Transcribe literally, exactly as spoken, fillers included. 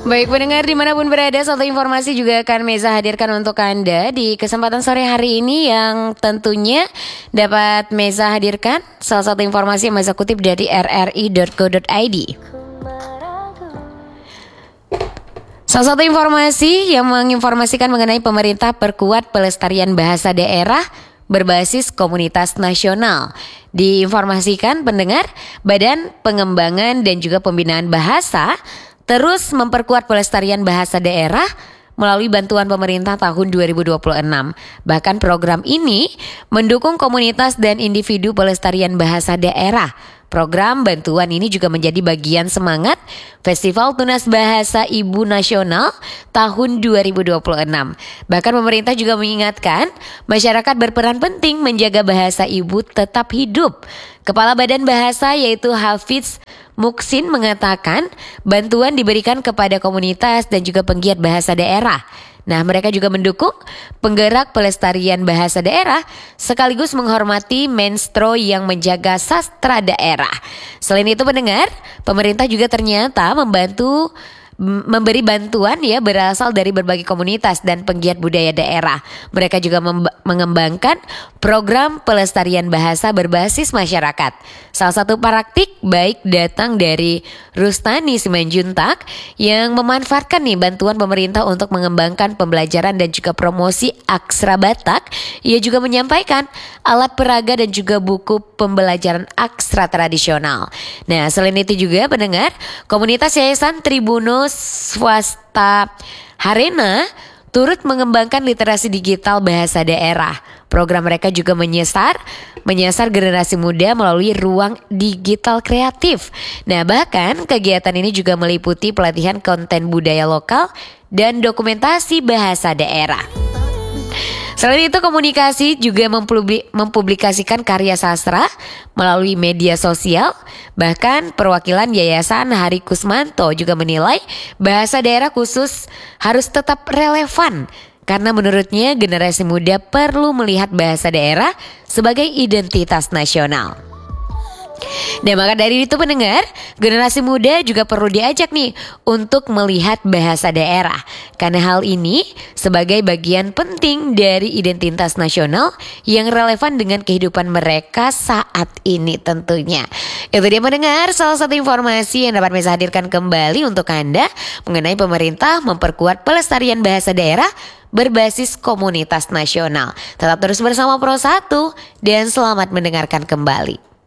Baik pendengar dimanapun berada, satu informasi juga akan Meza hadirkan untuk Anda di kesempatan sore hari ini yang tentunya dapat Meza hadirkan. Salah satu informasi yang Meza kutip dari r r i dot co dot i d. Salah satu informasi yang menginformasikan mengenai pemerintah perkuat pelestarian bahasa daerah berbasis komunitas nasional. Diinformasikan pendengar, Badan Pengembangan dan juga Pembinaan Bahasa terus memperkuat pelestarian bahasa daerah melalui bantuan pemerintah tahun dua ribu dua puluh enam. Bahkan program ini mendukung komunitas dan individu pelestarian bahasa daerah. Program bantuan ini juga menjadi bagian semangat Festival Tunas Bahasa Ibu Nasional tahun dua ribu dua puluh enam. Bahkan pemerintah juga mengingatkan masyarakat berperan penting menjaga bahasa ibu tetap hidup. Kepala Badan Bahasa yaitu Hafiz Muksin mengatakan bantuan diberikan kepada komunitas dan juga penggiat bahasa daerah. Nah, mereka juga mendukung penggerak pelestarian bahasa daerah sekaligus menghormati menstro yang menjaga sastra daerah. Selain itu pendengar, pemerintah juga ternyata membantu memberi bantuan ya berasal dari berbagai komunitas dan penggiat budaya daerah. Mereka juga mem- mengembangkan program pelestarian bahasa berbasis masyarakat. Salah satu praktik baik datang dari Rustani Simanjuntak yang memanfaatkan nih bantuan pemerintah untuk mengembangkan pembelajaran dan juga promosi aksara Batak. Ia juga menyampaikan alat peraga dan juga buku pembelajaran aksara tradisional. Nah, selain itu juga pendengar, komunitas Yayasan Tribunus Swasta Harena turut mengembangkan literasi digital bahasa daerah. Program mereka juga menyasar menyasar generasi muda melalui ruang digital kreatif. Nah, bahkan kegiatan ini juga meliputi pelatihan konten budaya lokal dan dokumentasi bahasa daerah. Selain itu, komunikasi juga mempublikasikan karya sastra melalui media sosial. Bahkan perwakilan Yayasan Hari Kusmanto juga menilai bahasa daerah khusus harus tetap relevan karena menurutnya generasi muda perlu melihat bahasa daerah sebagai identitas nasional. Nah, maka dari itu pendengar, generasi muda juga perlu diajak nih untuk melihat bahasa daerah. Karena hal ini sebagai bagian penting dari identitas nasional yang relevan dengan kehidupan mereka saat ini tentunya. Itu dia pendengar, salah satu informasi yang dapat Meza hadirkan kembali untuk Anda mengenai pemerintah memperkuat pelestarian bahasa daerah berbasis komunitas nasional. Tetap terus bersama Pro satu dan selamat mendengarkan kembali.